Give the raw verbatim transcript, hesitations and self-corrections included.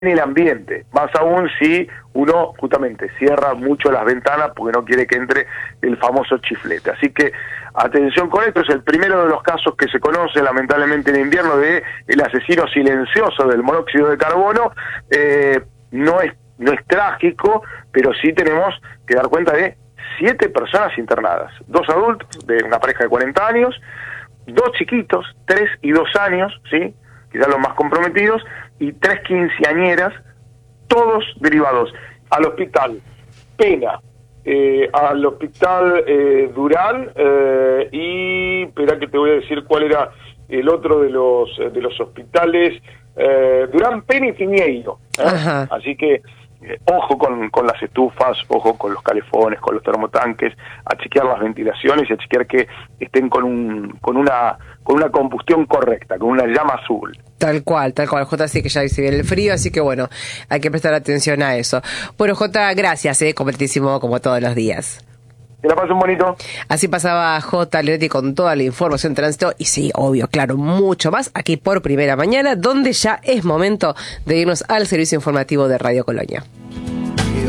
el ambiente, más aún si uno justamente cierra mucho las ventanas porque no quiere que entre el famoso chiflete. Así que atención con esto, es el primero de los casos que se conoce lamentablemente en invierno de el asesino silencioso del monóxido de carbono. Eh, no es no es trágico, pero sí tenemos que dar cuenta de siete personas internadas, dos adultos de una pareja de cuarenta años, dos chiquitos, tres y dos años, ¿sí?, quizás los más comprometidos, y tres quinceañeras, todos derivados al hospital Pena, eh, al hospital eh, Durán, eh, y espera que te voy a decir cuál era el otro de los de los hospitales, eh, Durán, Pena y Piñeiro, ¿eh? Así que eh, ojo con, con las estufas, ojo con los calefones, con los termotanques, a chequear las ventilaciones y a chequear que estén con un con una con una combustión correcta, con una llama azul. Tal cual, tal cual, Jota, sí que ya se viene el frío, así que bueno, hay que prestar atención a eso. Bueno, Jota, gracias, eh, completísimo como todos los días. Que la pasen bonito. Así pasaba Jota Leonetti con toda la información de tránsito, y sí, obvio, claro, mucho más aquí por Primera Mañana, donde ya es momento de irnos al servicio informativo de Radio Colonia.